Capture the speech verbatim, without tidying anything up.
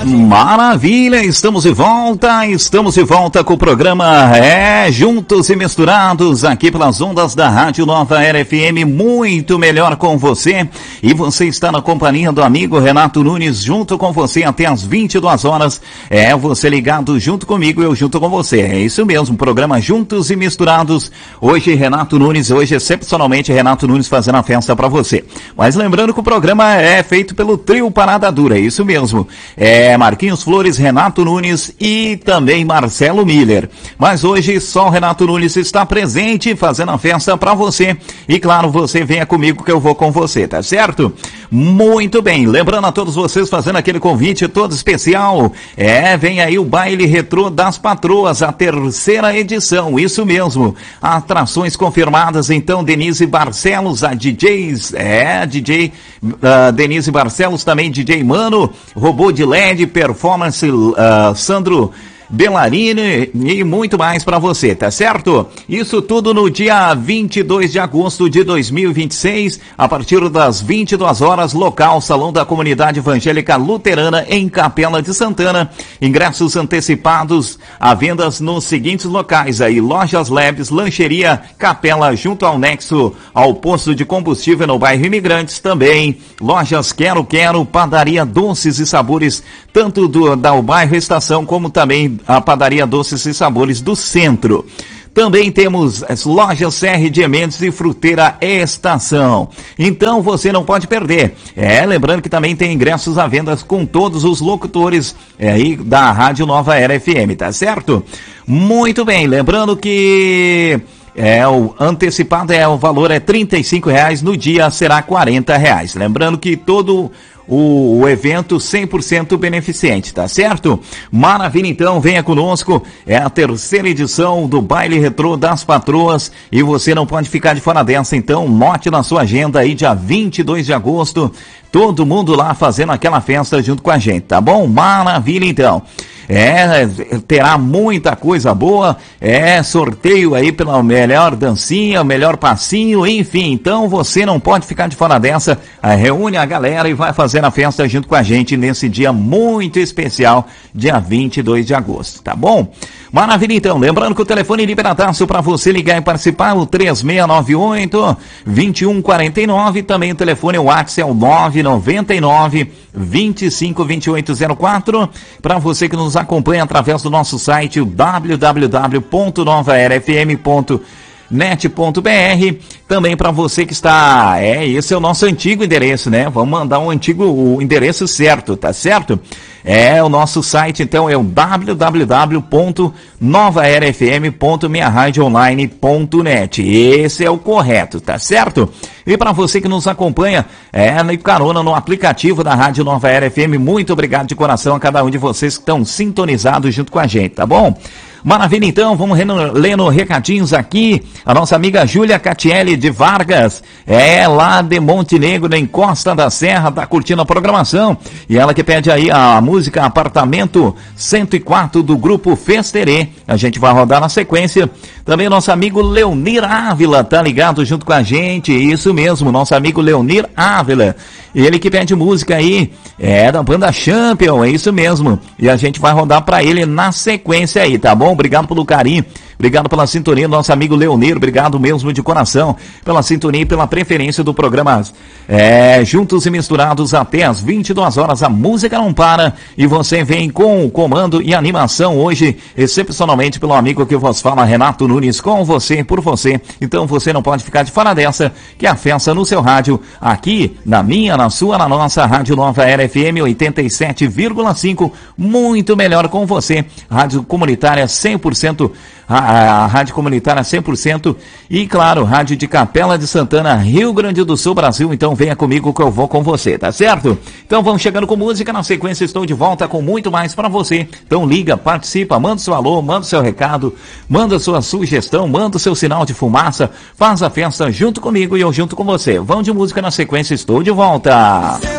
Maravilha, estamos de volta, estamos de volta com o programa É Juntos e Misturados, aqui pelas ondas da Rádio Nova Era F M, muito melhor com você, e você está na companhia do amigo Renato Nunes, junto com você até as vinte e duas horas, é você ligado junto comigo, eu junto com você, é isso mesmo, programa Juntos e Misturados, hoje Renato Nunes, hoje excepcionalmente Renato Nunes fazendo a festa para você, mas lembrando que o programa é feito pelo trio Parada Dura, é isso mesmo, é Marquinhos Flores, Renato Nunes e também Marcelo Miller. Mas hoje só o Renato Nunes está presente fazendo a festa para você. E claro, você venha comigo que eu vou com você, tá certo? Muito bem, lembrando a todos vocês, fazendo aquele convite todo especial. É, vem aí o Baile Retrô das Patroas, a terceira edição, isso mesmo. Atrações confirmadas, então, Denise Barcelos, a D Js, é, D J uh, Denise Barcelos, também D J Mano, Robô de L E D, Performance, uh, Sandro Bellarini e muito mais para você, tá certo? Isso tudo no dia vinte e dois de agosto de dois mil e vinte e seis, a partir das vinte e duas horas, local Salão da Comunidade Evangélica Luterana em Capela de Santana. Ingressos antecipados à vendas nos seguintes locais aí: Lojas Labs, Lancheria Capela, junto ao Nexo, ao posto de combustível no bairro Imigrantes, também Lojas Quero Quero, Padaria Doces e Sabores, tanto do, do bairro Estação como também a Padaria Doces e Sabores do Centro. Também temos as lojas C R de Mendes e Fruteira Estação. Então você não pode perder. É, lembrando que também tem ingressos à venda com todos os locutores é, aí da Rádio Nova Era F M, tá certo? Muito bem, lembrando que é, o antecipado é o valor é trinta e cinco reais, no dia será quarenta reais. Lembrando que todo O, o evento cem por cento beneficente, tá certo? Maravilha, então, venha conosco, é a terceira edição do Baile Retrô das Patroas e você não pode ficar de fora dessa, então note na sua agenda aí, dia vinte e dois de agosto, todo mundo lá fazendo aquela festa junto com a gente, tá bom? Maravilha, então. É, terá muita coisa boa, é, sorteio aí pela melhor dancinha, melhor passinho, enfim, então você não pode ficar de fora dessa, reúne a galera e vai fazer a festa junto com a gente nesse dia muito especial, dia vinte e dois de agosto, tá bom? Maravilha, então, lembrando que o telefone liberadaço para você ligar e participar, o três seis nove oito, dois um quatro nove, também o telefone, o WhatsApp é o nove nove nove, dois cinco dois oito zero quatro, para você que nos acompanha através do nosso site, o w w w ponto nova era f m ponto net ponto b r, também para você que está, é, esse é o nosso antigo endereço, né? Vamos mandar um antigo, o endereço certo, tá certo? É, o nosso site, então, é o w w w ponto nova era f m ponto minha rádio online ponto net. Esse é o correto, tá certo? E para você que nos acompanha, é, no carona no aplicativo da Rádio Nova Era F M, muito obrigado de coração a cada um de vocês que estão sintonizados junto com a gente, tá bom? Maravilha, então, vamos lendo recadinhos aqui. A nossa amiga Júlia Catiele de Vargas, é lá de Montenegro, em Costa da Serra, tá curtindo a programação. E ela que pede aí a música Apartamento cento e quatro do grupo Festerê. A gente vai rodar na sequência. Também nosso amigo Leonir Ávila tá ligado junto com a gente. Isso mesmo, nosso amigo Leonir Ávila. Ele que pede música aí, é da banda Champion, é isso mesmo. E a gente vai rodar pra ele na sequência aí, tá bom? Obrigado pelo carinho, obrigado pela sintonia, nosso amigo Leonir, obrigado mesmo de coração pela sintonia e pela preferência do programa é, Juntos e Misturados até as vinte e duas horas, a música não para e você vem com o comando e animação hoje, excepcionalmente pelo amigo que vos fala, Renato Nunes, com você, por você, então você não pode ficar de fora dessa, que a festa no seu rádio, aqui na minha, na sua, na nossa Rádio Nova Era F M oitenta e sete vírgula cinco, muito melhor com você, rádio comunitária cem por cento, a, a, a rádio comunitária cem por cento e, claro, rádio de Capela de Santana, Rio Grande do Sul, Brasil. Então venha comigo que eu vou com você, tá certo? Então vamos chegando com música, na sequência estou de volta com muito mais para você. Então liga, participa, manda seu alô, manda seu recado, manda sua sugestão, manda o seu sinal de fumaça, faz a festa junto comigo e eu junto com você. Vamos de música, na sequência estou de volta.